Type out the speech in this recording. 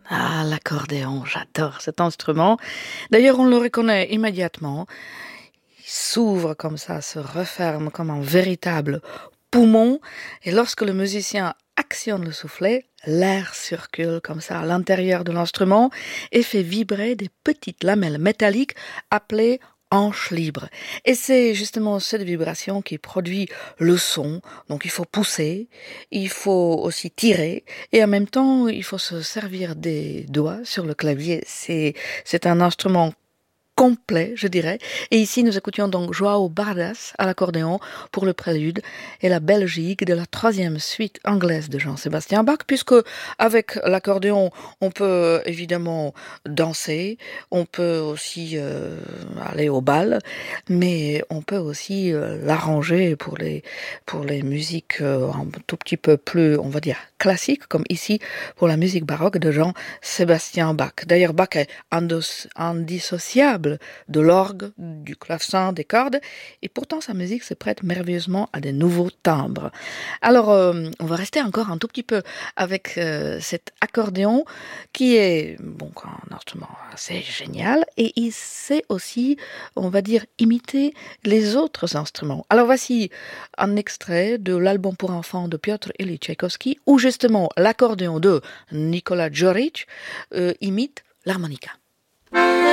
Ah, l'accordéon, j'adore cet instrument. D'ailleurs, on le reconnaît immédiatement. Il s'ouvre comme ça, se referme comme un véritable poumon. Et lorsque le musicien actionne le soufflet, l'air circule comme ça à l'intérieur de l'instrument et fait vibrer des petites lamelles métalliques appelées hanches libres. Et c'est justement cette vibration qui produit le son. Donc il faut pousser, il faut aussi tirer et en même temps il faut se servir des doigts sur le clavier. C'est un instrument complet, je dirais. Et ici, nous écoutions donc João Bardas à l'accordéon pour le prélude et la Belgique de la troisième suite anglaise de Jean-Sébastien Bach, puisque avec l'accordéon, on peut évidemment danser, on peut aussi aller au bal, mais on peut aussi l'arranger pour les musiques un tout petit peu plus, on va dire, classiques, comme ici pour la musique baroque de Jean-Sébastien Bach. D'ailleurs, Bach est indissociable de l'orgue, du clavecin, des cordes, et pourtant sa musique se prête merveilleusement à des nouveaux timbres. Alors, on va rester encore un tout petit peu avec cet accordéon qui est bon, un instrument assez génial, et il sait aussi, on va dire, imiter les autres instruments. Alors voici un extrait de l'album pour enfants de Piotr Ilyich Tchaïkovski, où justement l'accordéon de Nicolas Djoric imite l'harmonica.